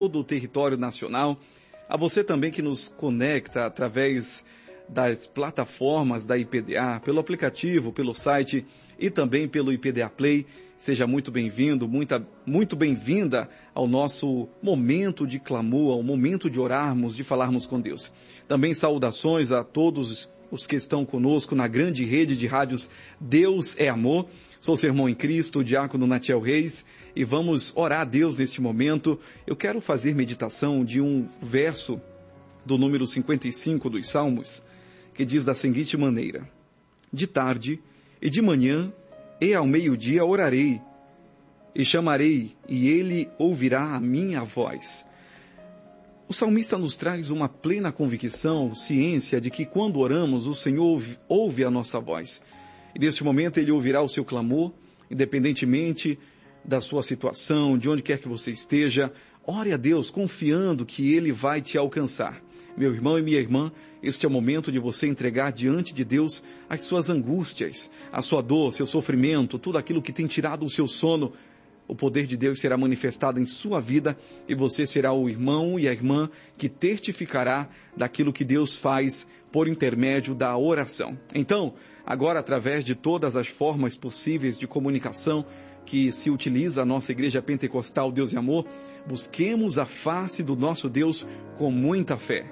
todo o território nacional, a você também que nos conecta através das plataformas da IPDA, pelo aplicativo, pelo site e também pelo IPDA Play. Seja muito bem-vindo, muito bem-vinda ao nosso momento de clamor, ao momento de orarmos, de falarmos com Deus. Também saudações a todos os que estão conosco na grande rede de rádios Deus é Amor. Sou seu irmão em Cristo, o diácono Natiel Reis, e vamos orar a Deus neste momento. Eu quero fazer meditação de um verso do número 55 dos Salmos, que diz da seguinte maneira: de tarde e de manhã e ao meio-dia orarei, e chamarei, e ele ouvirá a minha voz. O salmista nos traz uma plena convicção, ciência de que quando oramos, o Senhor ouve a nossa voz. E neste momento ele ouvirá o seu clamor, independentemente da sua situação, de onde quer que você esteja. Ore a Deus confiando que ele vai te alcançar. Meu irmão e minha irmã, este é o momento de você entregar diante de Deus as suas angústias, a sua dor, seu sofrimento, tudo aquilo que tem tirado o seu sono. O poder de Deus será manifestado em sua vida e você será o irmão e a irmã que testificará daquilo que Deus faz por intermédio da oração. Então, agora, através de todas as formas possíveis de comunicação que se utiliza a nossa Igreja Pentecostal Deus e Amor, busquemos a face do nosso Deus com muita fé.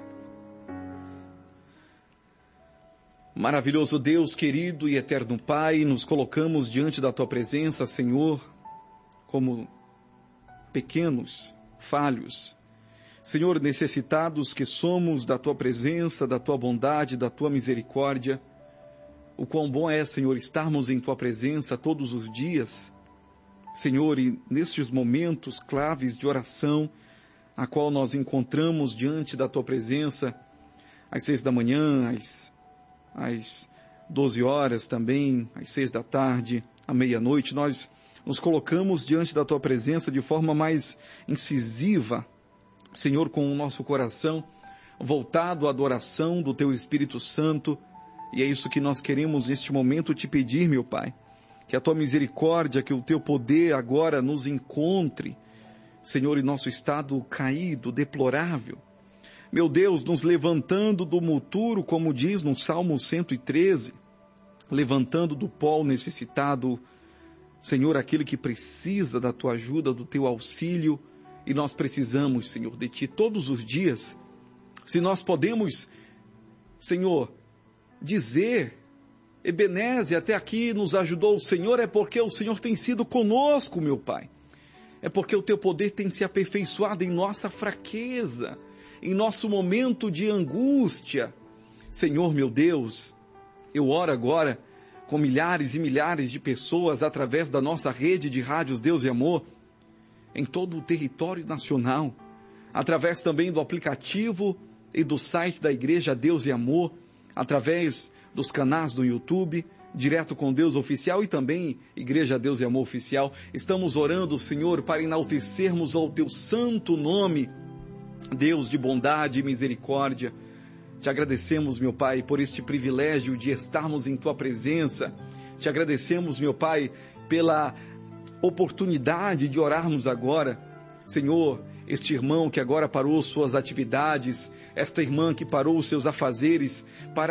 Maravilhoso Deus, querido e eterno Pai, nos colocamos diante da Tua presença, Senhor, como pequenos, falhos, Senhor, necessitados que somos da Tua presença, da Tua bondade, da Tua misericórdia. O quão bom é, Senhor, estarmos em Tua presença todos os dias, Senhor, e nestes momentos claves de oração, a qual nós encontramos diante da Tua presença, às 6 da manhã, às 12 horas também, às 6 da tarde, à meia-noite, nós nos colocamos diante da Tua presença de forma mais incisiva, Senhor, com o nosso coração voltado à adoração do Teu Espírito Santo, e é isso que nós queremos neste momento te pedir, meu Pai, que a Tua misericórdia, que o Teu poder agora nos encontre, Senhor, em nosso estado caído, deplorável. Meu Deus, nos levantando do monturo, como diz no Salmo 113, levantando do pó necessitado, Senhor, aquele que precisa da Tua ajuda, do Teu auxílio, e nós precisamos, Senhor, de Ti todos os dias. Se nós podemos, Senhor, dizer, Ebenezer, até aqui nos ajudou o Senhor, é porque o Senhor tem sido conosco, meu Pai. É porque o Teu poder tem se aperfeiçoado em nossa fraqueza, em nosso momento de angústia. Senhor, meu Deus, eu oro agora com milhares e milhares de pessoas através da nossa rede de rádios Deus e Amor, em todo o território nacional, através também do aplicativo e do site da Igreja Deus e Amor, através dos canais do YouTube, Direto com Deus Oficial e também Igreja Deus e Amor Oficial. Estamos orando, Senhor, para enaltecermos ao Teu santo nome, Deus de bondade e misericórdia. Te agradecemos, meu Pai, por este privilégio de estarmos em Tua presença. Te agradecemos, meu Pai, pela oportunidade de orarmos agora. Senhor, este irmão que agora parou suas atividades, esta irmã que parou os seus afazeres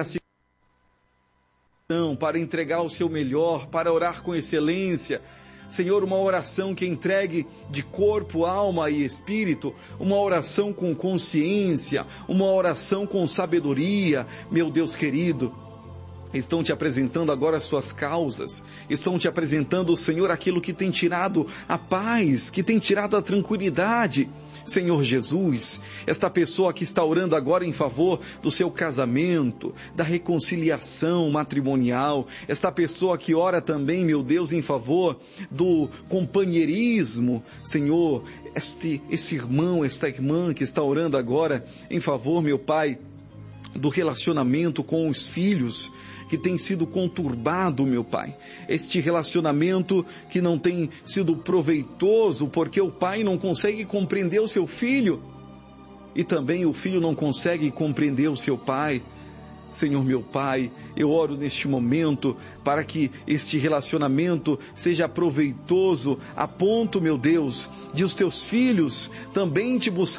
para entregar o seu melhor, para orar com excelência. Senhor, uma oração que entregue de corpo, alma e espírito, uma oração com consciência, uma oração com sabedoria. Meu Deus querido, estão te apresentando agora as suas causas, estão te apresentando, Senhor, aquilo que tem tirado a paz, que tem tirado a tranquilidade. Senhor Jesus, esta pessoa que está orando agora em favor do seu casamento, da reconciliação matrimonial, esta pessoa que ora também, meu Deus, em favor do companheirismo, Senhor, esse irmão, esta irmã que está orando agora em favor, meu Pai, do relacionamento com os filhos, que tem sido conturbado, meu Pai. Este relacionamento que não tem sido proveitoso, porque o pai não consegue compreender o seu filho, e também o filho não consegue compreender o seu pai. Senhor meu Pai, eu oro neste momento para que este relacionamento seja proveitoso a ponto, meu Deus, de os teus filhos também te buscarem